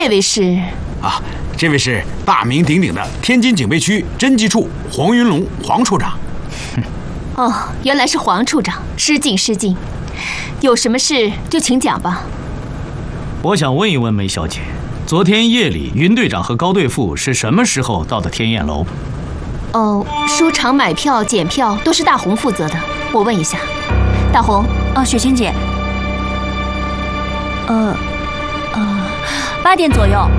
这位是啊，这位是大名鼎鼎的天津警备区侦缉处黄云龙黄处长。 哦，原来是黄处长，失敬失敬。有什么事就请讲吧。 我想问一问梅小姐，昨天夜里云队长和高队副是什么时候到的天燕楼？ 哦，书场买票、检票都是大红负责的。我问一下，大红。 雪琴姐。8点左右。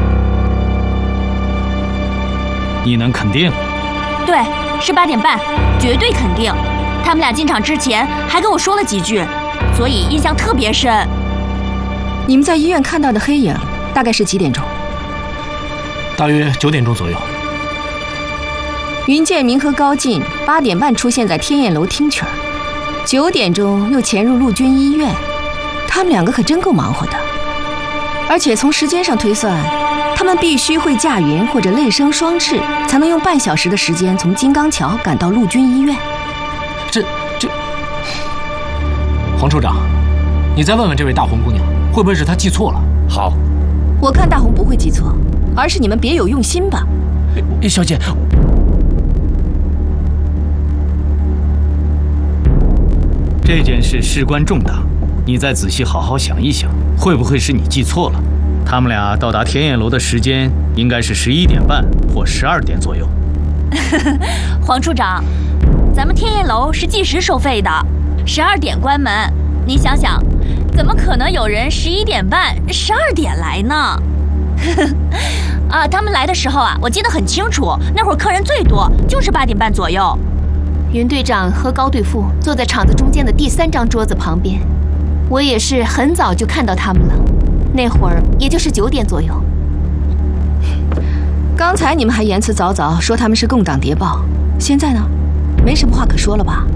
你能肯定？ 对，是8点半，绝对肯定。他们俩进场之前还跟我说了几句，所以印象特别深。 你们在医院看到的黑影大概是几点钟？ 大约9点钟左右。 云建明和高进8点半出现在天燕楼听曲儿，9点钟又潜入陆军医院，他们两个可真够忙活的。而且从时间上推算，他们必须会驾云或者类生双翅，才能用半小时的时间从金刚桥赶到陆军医院。 这，黄处长，你再问问这位大红姑娘，会不会是她记错了？ 好， 我看大红不会记错，而是你们别有用心吧。 小姐， 这件事事关重大，你再仔细好好想一想，会不会是你记错了？他们俩到达天燕楼的时间应该是11点半或12点左右。 黄处长，咱们天燕楼是计时收费的，12点关门。你想想，怎么可能有人11点半、12点来呢？他们来的时候啊，我记得很清楚，那会儿客人最多，就是8点半左右。 云队长和高队副坐在场子中间的第3张桌子旁边，我也是很早就看到他们了，那会儿也就是9点左右。 刚才你们还言辞凿凿说他们是共党谍报，现在呢，没什么话可说了吧？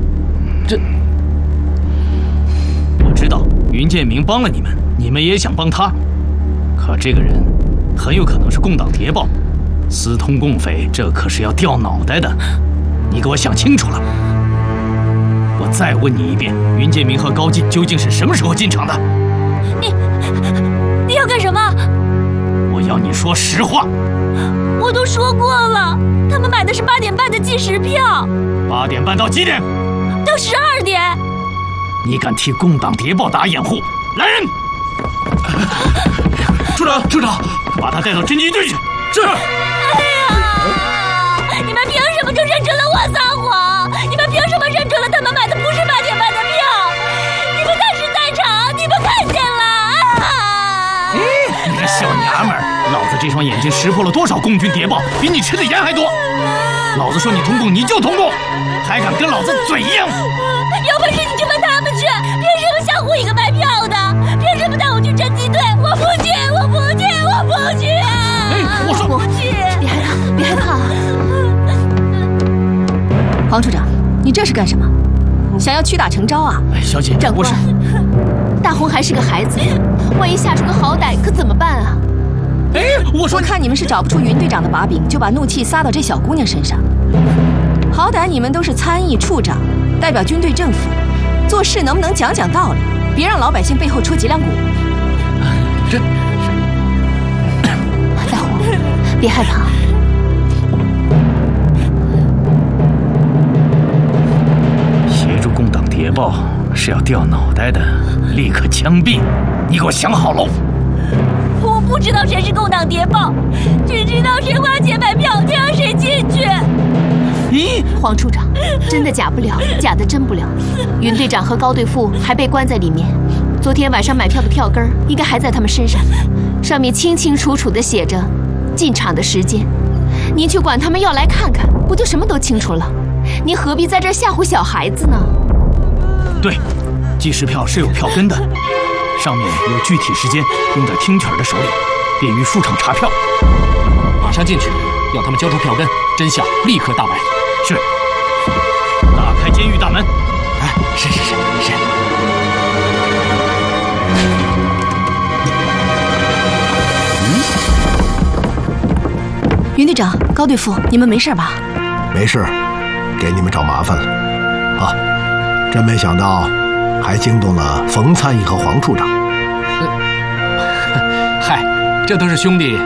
我知道云建明帮了你们，你们也想帮他，可这个人很有可能是共党谍报，私通共匪，这可是要掉脑袋的。你给我想清楚了。我再问你一遍，云建明和高进究竟是什么时候进场的？ 你要干什么？ 我要你说实话。 我都说过了，他们买的是8点半的计时票。 8点半到几点？ 到12点。 你敢替共党谍报打掩护？来人！ 处长， 把他带到侦缉队去。 是。 你们凭什么就认准了我撒谎？你们凭什么认准了他们买的不是8点半的票？你们当时在场，你们看见了。 你个小娘们儿，老子这双眼睛识破了多少共军谍报，比你吃的盐还多。老子说你通共你就通共，还敢跟老子嘴硬？ 有本事你就问他们去，凭什么吓唬一个买票的？凭什么带我去侦缉队？我不去！ 我说不去！ 别害怕。 黄处长，你这是干什么？想要屈打成招啊？ 小姐， 长官，大红还是个孩子，万一吓出个好歹，可怎么办啊？ 我看你们是找不出云队长的把柄，就把怒气撒到这小姑娘身上。好歹你们都是参议处长，代表军队政府，做事能不能讲道理？别让老百姓背后戳脊梁骨。 大红，别害怕。 协助共党谍报是要掉脑袋的，立刻枪毙！你给我想好喽！ 我不知道谁是共党谍报，只知道谁花钱买票，就让谁进去。 黄处长，真的假不了，假的真不了。云队长和高队副还被关在里面，昨天晚上买票的票根应该还在他们身上，上面清清楚楚地写着进场的时间。您去管他们要来看看，不就什么都清楚了？您何必在这吓唬小孩子呢？ 对，计时票是有票根的，上面有具体时间，用在听曲儿的手里，便于书场查票。 马上进去，要他们交出票根，真相立刻大白。 是。打开监狱大门。 是。 云队长、高队副，你们没事吧？ 没事，给你们找麻烦了。啊，真没想到，还惊动了冯参议和黄处长。 这都是兄弟